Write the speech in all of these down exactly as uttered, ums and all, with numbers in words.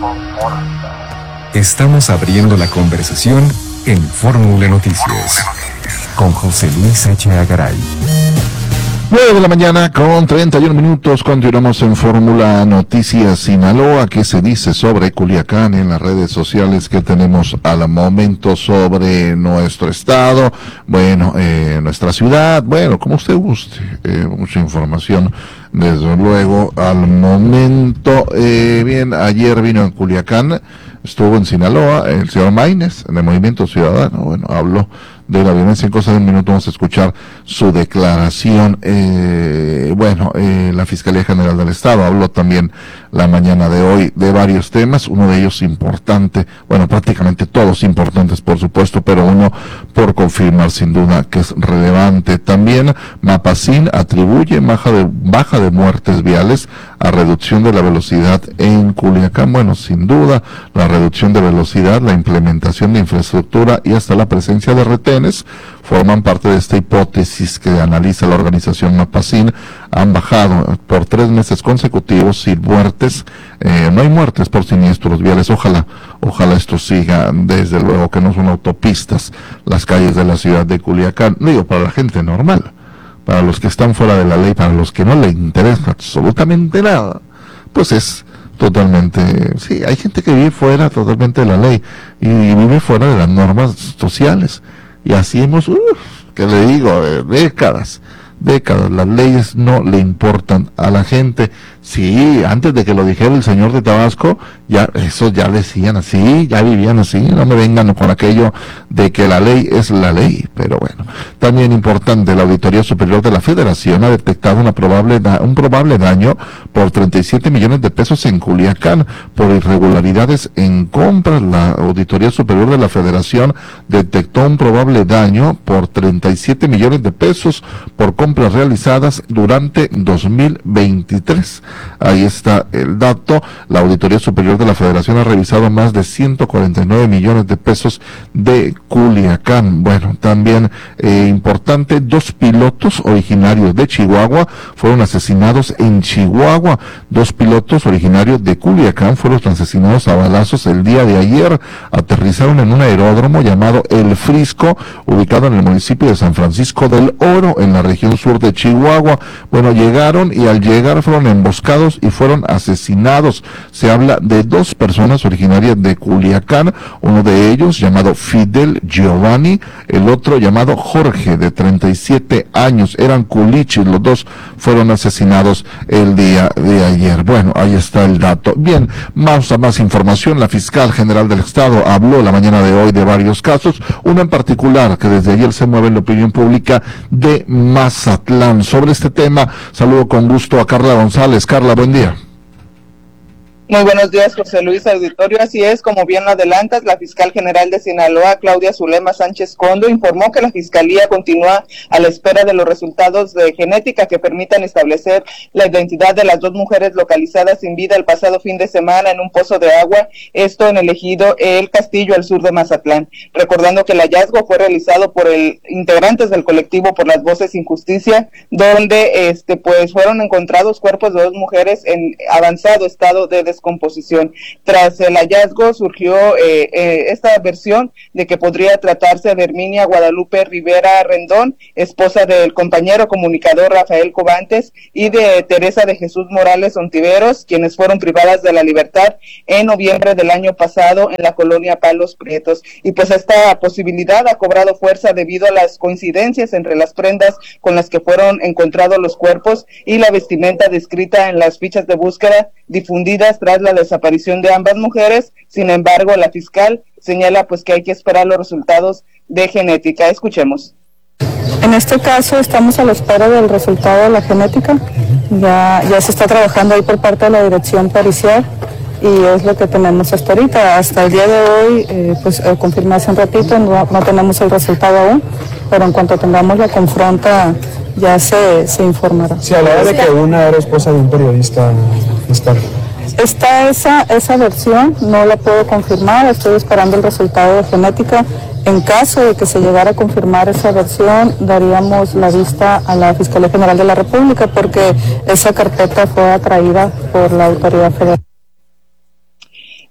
Estamos abriendo la conversación en Fórmula Noticias con José Luis Echeagaray. Garay. nueve de la mañana con treinta y uno minutos, continuamos en Fórmula Noticias Sinaloa. ¿Qué se dice sobre Culiacán en las redes sociales que tenemos al momento sobre nuestro estado? Bueno, eh, nuestra ciudad, bueno, como usted guste, eh, mucha información desde luego al momento. Eh, bien, ayer vino en Culiacán, estuvo en Sinaloa, el señor Maínez, en el Movimiento Ciudadano, bueno, habló de la violencia. En cosa de un minuto vamos a escuchar su declaración. Eh, bueno, eh, la Fiscalía General del Estado habló también la mañana de hoy de varios temas, uno de ellos importante, bueno, prácticamente todos importantes por supuesto, pero uno por confirmar sin duda que es relevante. También Mapacín atribuye baja de, baja de muertes viales a reducción de la velocidad en Culiacán. Bueno, sin duda, la reducción de velocidad, la implementación de infraestructura y hasta la presencia de retenes forman parte de esta hipótesis que analiza la organización Mapacín. Han bajado por tres meses consecutivos sin muertes, eh, no hay muertes por siniestros viales. Ojalá, ojalá esto siga, desde luego que no son autopistas las calles de la ciudad de Culiacán, digo, para la gente normal, para los que están fuera de la ley, para los que no le interesa absolutamente nada, pues es totalmente, sí, hay gente que vive fuera totalmente de la ley y vive fuera de las normas sociales, y así hemos, uff, que le digo, eh, décadas, décadas, las leyes no le importan a la gente. Sí, antes de que lo dijera el señor de Tabasco, ya, eso ya decían así, ya vivían así, no me vengan con aquello de que la ley es la ley, pero bueno. También importante, la Auditoría Superior de la Federación ha detectado una probable da- un probable daño por treinta y siete millones de pesos en Culiacán por irregularidades en compras. La Auditoría Superior de la Federación detectó un probable daño por treinta y siete millones de pesos por compras realizadas durante dos mil veintitrés. Ahí está el dato. La Auditoría Superior de la Federación ha revisado más de ciento cuarenta y nueve millones de pesos de Culiacán. Bueno, también eh, importante, dos pilotos originarios de Chihuahua fueron asesinados en Chihuahua. Dos pilotos originarios de Culiacán fueron asesinados a balazos el día de ayer. Aterrizaron en un aeródromo llamado El Frisco, ubicado en el municipio de San Francisco del Oro, en la región sur de Chihuahua. Bueno, llegaron y al llegar fueron emboscados y fueron asesinados. Se habla de dos personas originarias de Culiacán, uno de ellos llamado Fidel Giovanni, el otro llamado Jorge, de treinta y siete años, eran culichis, los dos fueron asesinados el día de ayer. Bueno, ahí está el dato. Bien, más a más información. La fiscal general del Estado habló la mañana de hoy de varios casos, uno en particular que desde ayer se mueve en la opinión pública de Mazatlán. Sobre este tema, saludo con gusto a Carla González. Carla, buen día. Muy buenos días, José Luis Auditorio. Así es, como bien lo adelantas, la fiscal general de Sinaloa, Claudia Zulema Sánchez Condo, informó que la fiscalía continúa a la espera de los resultados de genética que permitan establecer la identidad de las dos mujeres localizadas sin vida el pasado fin de semana en un pozo de agua, esto en el ejido El Castillo, al sur de Mazatlán. Recordando que el hallazgo fue realizado por el integrantes del colectivo Por las Voces Sin Justicia, donde este pues fueron encontrados cuerpos de dos mujeres en avanzado estado de descomposición. Descomposición. Tras el hallazgo surgió eh, eh, esta versión de que podría tratarse de Herminia Guadalupe Rivera Rendón, esposa del compañero comunicador Rafael Cobantes, y de Teresa de Jesús Morales Ontiveros, quienes fueron privadas de la libertad en noviembre del año pasado en la colonia Palos Prietos. Y pues esta posibilidad ha cobrado fuerza debido a las coincidencias entre las prendas con las que fueron encontrados los cuerpos y la vestimenta descrita en las fichas de búsqueda difundidas tras la desaparición de ambas mujeres. Sin embargo, la fiscal señala pues que hay que esperar los resultados de genética. Escuchemos. En este caso estamos a la espera del resultado de la genética. Ya, ya se está trabajando ahí por parte de la dirección pericial y es lo que tenemos hasta ahorita. Hasta el día de hoy, eh, pues eh, confirmé hace un ratito, no, no tenemos el resultado aún, pero en cuanto tengamos la confronta ya se, se informará. Se hablaba de que una era esposa de un periodista fiscal. Está esa, esa versión, no la puedo confirmar, estoy esperando el resultado de genética. En caso de que se llegara a confirmar esa versión, daríamos la vista a la Fiscalía General de la República porque esa carpeta fue atraída por la autoridad federal.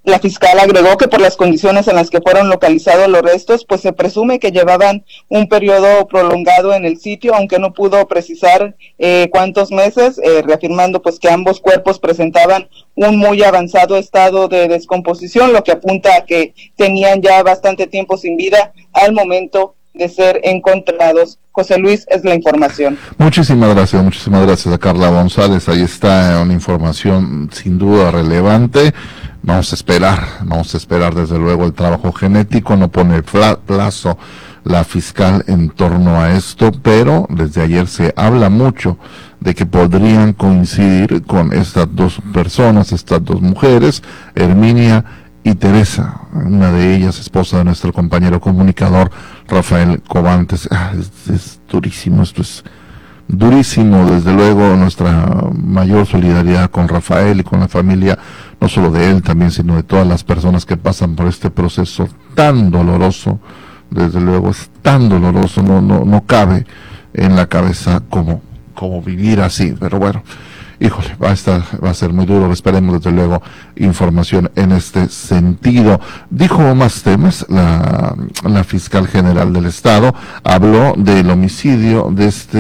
La fiscal agregó que por las condiciones en las que fueron localizados los restos, pues se presume que llevaban un periodo prolongado en el sitio, aunque no pudo precisar eh, cuántos meses, eh, reafirmando pues que ambos cuerpos presentaban un muy avanzado estado de descomposición, lo que apunta a que tenían ya bastante tiempo sin vida al momento de ser encontrados. José Luis, es la información. Muchísimas gracias, muchísimas gracias a Carla González. Ahí está una información sin duda relevante. Vamos a esperar, vamos a esperar desde luego el trabajo genético. No pone plazo la fiscal en torno a esto, pero desde ayer se habla mucho de que podrían coincidir con estas dos personas, estas dos mujeres, Herminia y Teresa, una de ellas esposa de nuestro compañero comunicador Rafael Cobantes. Ah, es, es durísimo, esto es durísimo. Desde luego nuestra mayor solidaridad con Rafael y con la familia, no solo de él también, sino de todas las personas que pasan por este proceso tan doloroso. Desde luego es tan doloroso, no no no cabe en la cabeza como como vivir así, pero bueno, híjole, va a estar, va a ser muy duro. Esperemos desde luego información en este sentido. Dijo más temas la, la fiscal general del estado, habló del homicidio de este,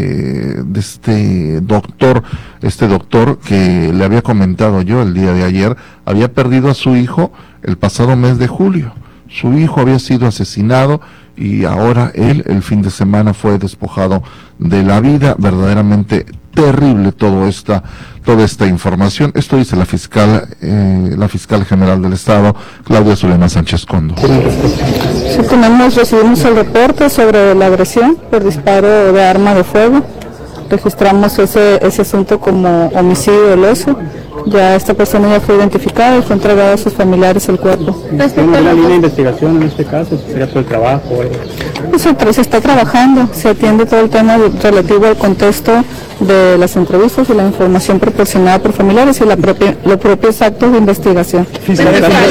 de este doctor, este doctor que le había comentado yo el día de ayer, había perdido a su hijo el pasado mes de julio. Su hijo había sido asesinado y ahora él el fin de semana fue despojado de la vida. Verdaderamente terrible todo esta toda esta información. Esto dice la fiscal eh, la fiscal general del estado, Claudia Zulema Sánchez Condo. Sí, tenemos, recibimos el reporte sobre la agresión por disparo de arma de fuego. Registramos ese ese asunto como homicidio doloso. Ya esta persona ya fue identificada y fue entregada a sus familiares el cuerpo. ¿Tiene una línea de investigación en este caso? ¿Sería todo el trabajo? Eh? Pues se está trabajando, se atiende todo el tema relativo al contexto de las entrevistas y la información proporcionada por familiares y la propia, los propios actos de investigación. Pero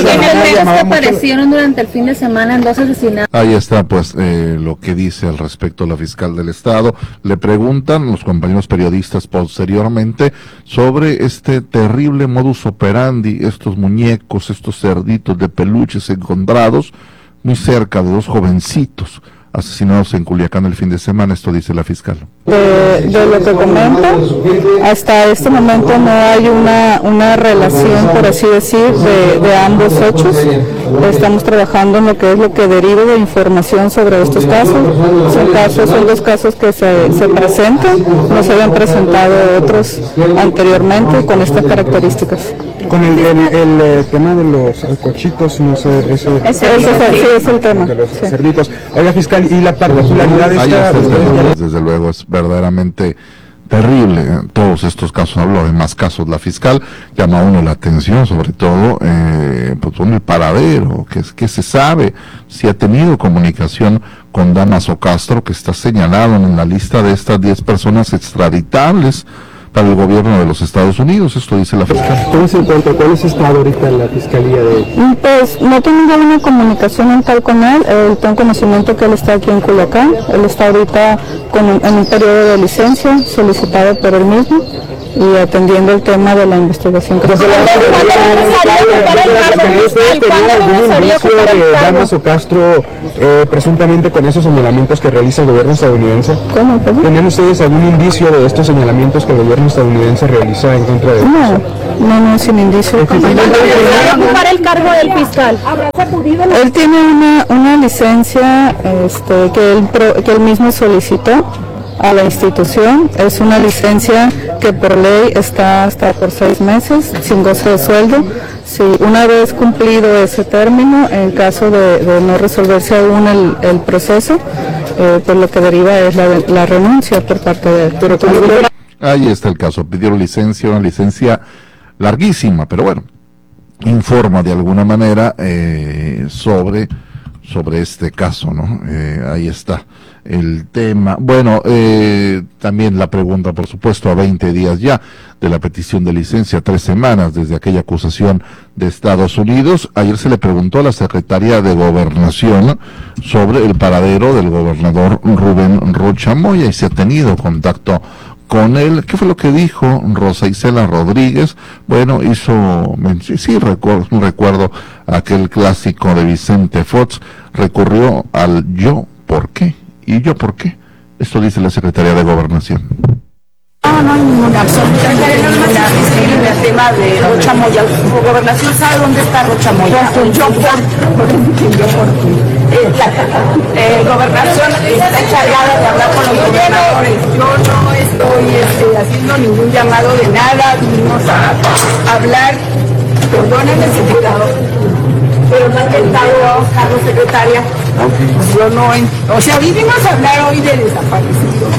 que aparecieron durante el fin de semana en dos asesinatos. Ahí está pues eh, lo que dice al respecto la fiscal del estado. Le preguntan los compañeros periodistas posteriormente sobre este terrible modus operandi, estos muñecos, estos cerditos de peluches encontrados muy cerca de dos jovencitos asesinados en Culiacán el fin de semana. Esto dice la fiscal. De, de lo que comenta, hasta este momento no hay una una relación, por así decir, de, de ambos hechos. Estamos trabajando en lo que es lo que deriva de información sobre estos casos. Son casos, son dos casos que se, se presentan, no se habían presentado otros anteriormente con estas características. Con el, el, el, el tema de los cochitos, no sé, ese, ese, ese, ese sí, es el tema. De los sí. cerditos. Oiga, fiscal, y la particularidad de esta... Desde luego, desde luego es verdaderamente terrible. Todos estos casos, habló de más casos. La fiscal llama a uno la atención, sobre todo, eh, pues con el paradero, que, que se sabe si ha tenido comunicación con Damaso Castro, que está señalado en la lista de estas diez personas extraditables para el gobierno de los Estados Unidos. Esto dice la fiscal. ¿Cómo se encuentra? ¿Cuál es estado ahorita en la fiscalía de...? Pues no tengo ninguna comunicación en tal con él. Eh, tengo conocimiento que él está aquí en Culiacán. Él está ahorita con un, en un periodo de licencia solicitado por él mismo y atendiendo el tema de la investigación. ¿Cuándo Damaso Castro eh, presuntamente con esos señalamientos que realiza el gobierno estadounidense? ¿Cómo? ¿Tenían ustedes algún indicio de estos señalamientos que el gobierno estadounidense realiza en contra de No, no, no, sin indicio. ¿Para ocupar el cargo del fiscal? Él tiene una, una licencia este, que, él, que él mismo solicitó a la institución. Es una licencia que por ley está hasta por seis meses sin goce de sueldo. Si una vez cumplido ese término, en caso de, de no resolverse aún el, el proceso, eh, pues lo que deriva es la, la renuncia por parte de él. Ahí está el caso. Pidieron licencia, una licencia larguísima, pero bueno, informa de alguna manera eh, sobre sobre este caso, ¿no? Eh, ahí está el tema. Bueno, eh, también la pregunta, por supuesto, a veinte días ya de la petición de licencia, tres semanas desde aquella acusación de Estados Unidos. Ayer se le preguntó a la Secretaría de Gobernación sobre el paradero del gobernador Rubén Rocha Moya y se ha tenido contacto con él. ¿Qué fue lo que dijo Rosa Isela Rodríguez? Bueno, hizo, sí, sí recuerdo, recuerdo aquel clásico de Vicente Fox, recurrió al yo por qué, y yo por qué. Esto dice la Secretaría de Gobernación. No, no hay ninguna, absolutamente ninguna. El tema de Rocha Moya. Gobernación sabe dónde está Rocha Moya. Yo por, yo por eh, la eh, Gobernación está encargada de hablar con los gobernadores. Yo no estoy este, haciendo ningún llamado de nada. Vinimos a hablar, perdónenme, secretario, pero no he intentado, Carlos, secretaria. Okay. Yo no, o sea, vinimos a hablar hoy de desaparecidos.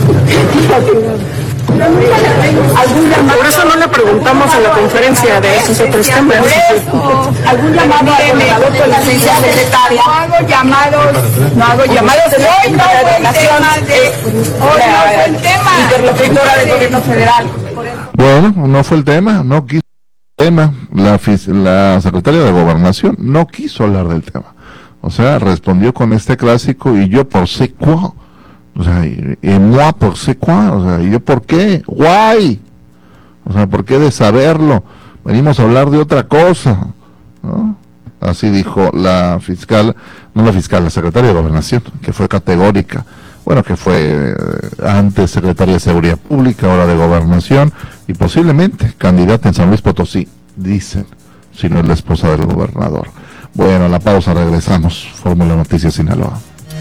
¿Algún llamado? Por eso no le preguntamos en la conferencia de esos otros temas. ¿Algún llamado al gobernador con la licencia secretaria? No hago llamados, no hago llamados de hoy, no fue el tema de, hoy no fue el tema, interlocutora del gobierno federal. Bueno, no fue el tema, no quiso el tema, la, la secretaria de Gobernación no quiso hablar del tema. O sea, respondió con este clásico y yo por sé cuá. O sea, y, y moi por sé cuá, o sea, ¿y yo por qué? Guay. O sea, ¿por qué de saberlo? Venimos a hablar de otra cosa, ¿no? Así dijo la fiscal, no la fiscal, la secretaria de Gobernación, que fue categórica. Bueno, que fue eh, antes secretaria de Seguridad Pública, ahora de Gobernación, y posiblemente candidata en San Luis Potosí, dicen, si no es la esposa del gobernador. Bueno, a la pausa regresamos. Fórmula Noticias Sinaloa.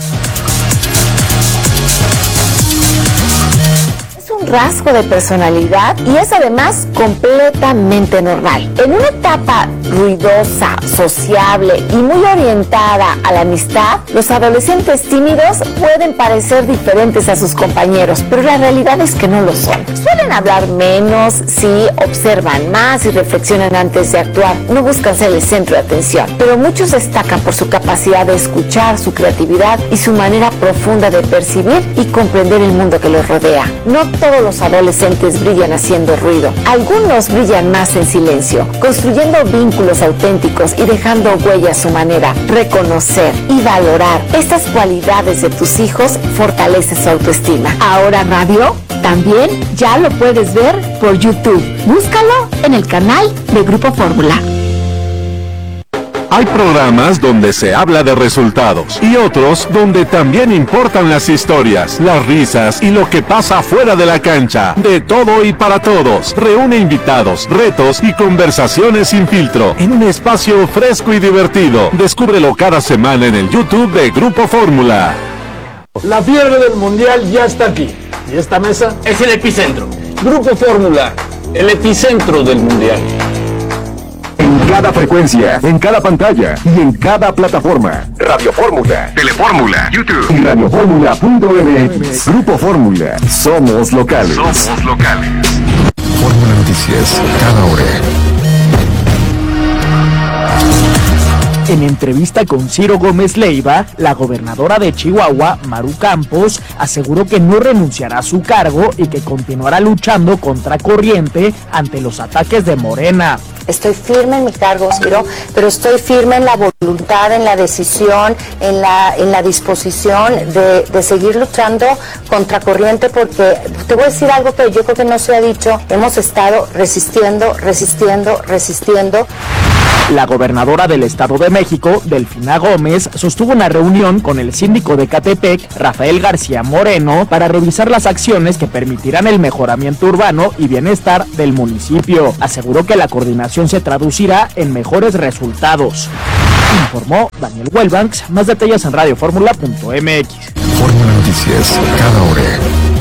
Rasgo de personalidad y es además completamente normal. En una etapa ruidosa, sociable y muy orientada a la amistad, los adolescentes tímidos pueden parecer diferentes a sus compañeros, pero la realidad es que no lo son. Suelen hablar menos, sí, observan más y reflexionan antes de actuar. No buscan ser el centro de atención, pero muchos destacan por su capacidad de escuchar, su creatividad y su manera profunda de percibir y comprender el mundo que los rodea. No todos los adolescentes brillan haciendo ruido. Algunos brillan más en silencio, construyendo vínculos auténticos y dejando huella a su manera. Reconocer y valorar estas cualidades de tus hijos fortalece su autoestima. Ahora Radio también ya lo puedes ver por YouTube. Búscalo en el canal de Grupo Fórmula. Hay programas donde se habla de resultados y otros donde también importan las historias, las risas y lo que pasa fuera de la cancha. De todo y para todos. Reúne invitados, retos y conversaciones sin filtro en un espacio fresco y divertido. Descúbrelo cada semana en el YouTube de Grupo Fórmula. La fiebre del Mundial ya está aquí y esta mesa es el epicentro. Grupo Fórmula, el epicentro del Mundial. En cada frecuencia, en cada pantalla y en cada plataforma. Radio Fórmula, Telefórmula, YouTube y radio fórmula punto m x. Grupo Fórmula, somos locales. Somos locales. Fórmula Noticias, cada hora. En entrevista con Ciro Gómez Leiva, la gobernadora de Chihuahua, Maru Campos, aseguró que no renunciará a su cargo y que continuará luchando contra corriente ante los ataques de Morena. Estoy firme en mi cargo, Ciro, pero estoy firme en la voluntad, en la decisión, en la, en la disposición de, de seguir luchando contra corriente, porque te voy a decir algo que yo creo que no se ha dicho. Hemos estado resistiendo, resistiendo, resistiendo. La gobernadora del Estado de México, Delfina Gómez, sostuvo una reunión con el síndico de Ecatepec, Rafael García Moreno, para revisar las acciones que permitirán el mejoramiento urbano y bienestar del municipio. Aseguró que la coordinación se traducirá en mejores resultados. Informó Daniel Huelbanks. Más detalles en radio fórmula punto m x. Fórmula Noticias, cada hora.